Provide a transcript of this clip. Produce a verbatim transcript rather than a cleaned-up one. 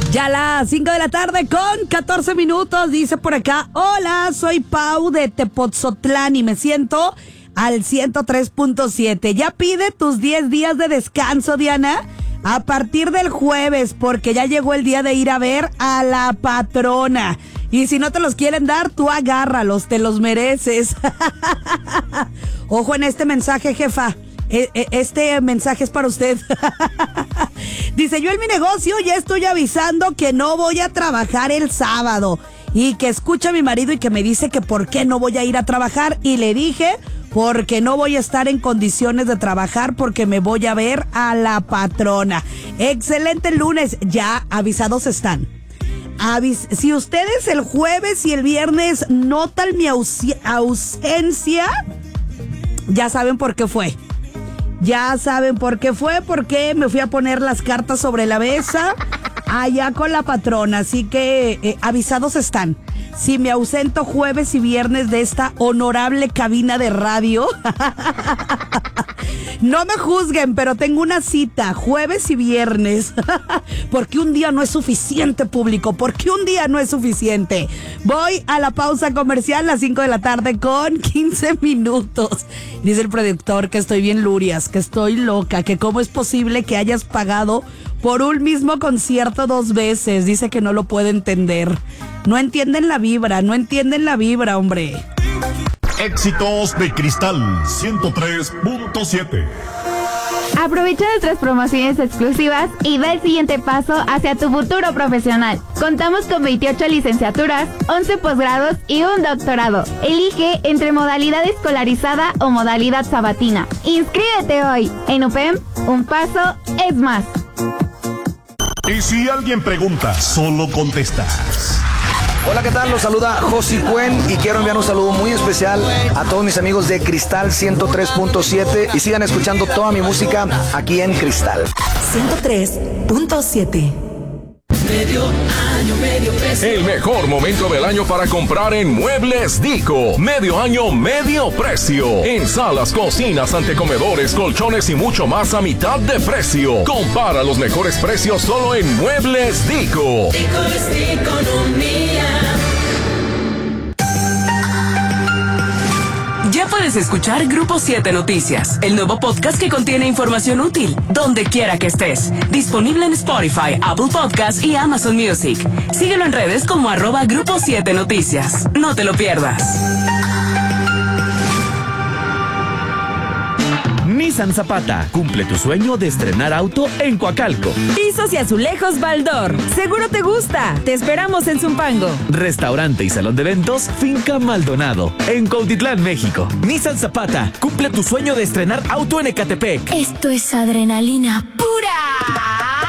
Ya a las cinco de la tarde con catorce minutos, dice por acá, hola, soy Pau de Tepotzotlán y me siento al ciento tres punto siete. Ya pide tus diez días de descanso, Diana, a partir del jueves, porque ya llegó el día de ir a ver a la patrona. Y si no te los quieren dar, tú agárralos, te los mereces. Ojo en este mensaje, jefa. Este mensaje es para usted. Dice, yo en mi negocio ya estoy avisando que no voy a trabajar el sábado. Y que escucha a mi marido y que me dice que por qué no voy a ir a trabajar. Y le dije, porque no voy a estar en condiciones de trabajar porque me voy a ver a la patrona. Excelente lunes, ya avisados están. Avis- si ustedes el jueves y el viernes notan mi aus- ausencia, ya saben por qué fue. Ya saben por qué fue, porque me fui a poner las cartas sobre la mesa allá con la patrona. Así que eh, avisados están. Si me ausento jueves y viernes de esta honorable cabina de radio, no me juzguen, pero tengo una cita jueves y viernes. Porque un día no es suficiente, público, porque un día no es suficiente. Voy a la pausa comercial a las cinco de la tarde con quince minutos. Dice el productor que estoy bien lurias, que estoy loca, que cómo es posible que hayas pagado por un mismo concierto dos veces. Dice que no lo puede entender. No entienden la vibra, no entienden la vibra, hombre. Éxitos de Cristal ciento tres punto siete. Aprovecha nuestras promociones exclusivas y da el siguiente paso hacia tu futuro profesional. Contamos con veintiocho licenciaturas, once posgrados y un doctorado. Elige entre modalidad escolarizada o modalidad sabatina. Inscríbete hoy. En U P E M, un paso es más. Y si alguien pregunta, solo contestas. Hola, ¿qué tal? Los saluda Josi Cuen y quiero enviar un saludo muy especial a todos mis amigos de Cristal ciento tres punto siete y sigan escuchando toda mi música aquí en Cristal ciento tres punto siete. Medio año, medio precio. El mejor momento del año para comprar en Muebles Dico. Medio año, medio precio. En salas, cocinas, antecomedores, colchones y mucho más a mitad de precio. Compara los mejores precios solo en Muebles Dico. Dico es economía. Ya puedes escuchar Grupo siete Noticias, el nuevo podcast que contiene información útil, donde quiera que estés. Disponible en Spotify, Apple Podcasts y Amazon Music. Síguelo en redes como arroba Grupo siete Noticias. No te lo pierdas. Nissan Zapata, cumple tu sueño de estrenar auto en Coacalco. Pisos y azulejos Baldor, seguro te gusta, te esperamos en Zumpango. Restaurante y salón de eventos Finca Maldonado, en Cuautitlán, México. Nissan Zapata, cumple tu sueño de estrenar auto en Ecatepec. Esto es adrenalina pura.